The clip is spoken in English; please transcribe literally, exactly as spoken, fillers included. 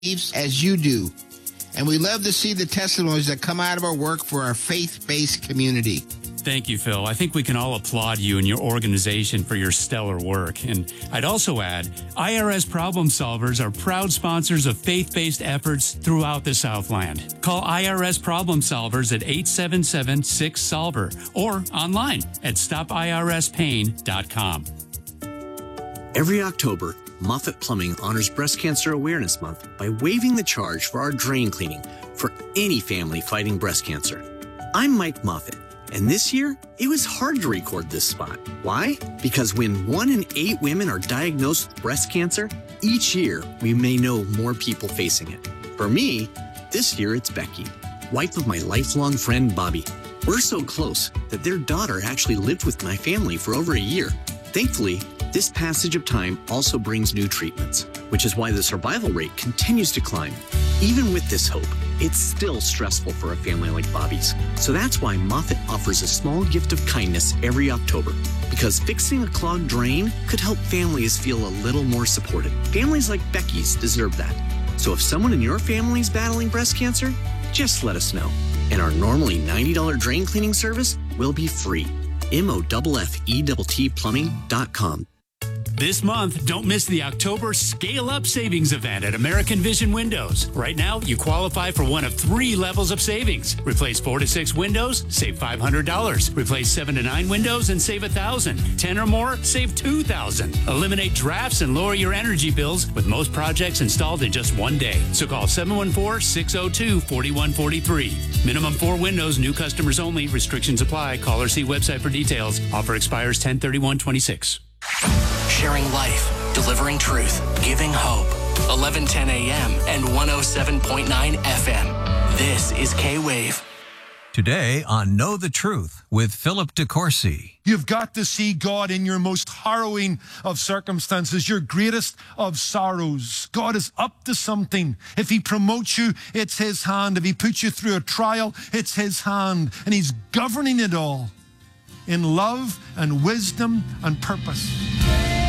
as you do. And we love to see the testimonies that come out of our work for our faith-based community. Thank you, Phil. I think we can all applaud you and your organization for your stellar work. And I'd also add, I R S Problem Solvers are proud sponsors of faith-based efforts throughout the Southland. Call I R S Problem Solvers at eight seven seven, six, solver or online at stop I R S pain dot com. Every October, Moffett Plumbing honors Breast Cancer Awareness Month by waiving the charge for our drain cleaning for any family fighting breast cancer. I'm Mike Moffett, and this year, it was hard to record this spot. Why? Because when one in eight women are diagnosed with breast cancer, each year we may know more people facing it. For me, this year it's Becky, wife of my lifelong friend Bobby. We're so close that their daughter actually lived with my family for over a year. Thankfully, this passage of time also brings new treatments, which is why the survival rate continues to climb. Even with this hope, it's still stressful for a family like Bobby's. So that's why Moffett offers a small gift of kindness every October, because fixing a clogged drain could help families feel a little more supported. Families like Becky's deserve that. So if someone in your family is battling breast cancer, just let us know. And our normally ninety dollars drain cleaning service will be free. M O F F E T T plumbing dot com. This month, don't miss the October Scale Up Savings event at American Vision Windows. Right now, you qualify for one of three levels of savings. Replace four to six windows, save five hundred dollars. Replace seven to nine windows and save one thousand dollars. ten or more, save two thousand dollars. Eliminate drafts and lower your energy bills with most projects installed in just one day. So call seven one four, six oh two, four one four three. Minimum four windows, new customers only. Restrictions apply. Call or see website for details. Offer expires ten thirty-one twenty-six. Sharing life, delivering truth, giving hope. eleven ten a.m. and one oh seven point nine F M. This is K-Wave. Today on Know the Truth with Philip DeCourcy. You've got to see God in your most harrowing of circumstances, your greatest of sorrows. God is up to something. If he promotes you, it's his hand. If he puts you through a trial, it's his hand. And he's governing it all in love and wisdom and purpose.